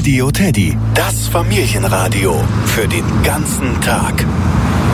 Radio Teddy, das Familienradio für den ganzen Tag.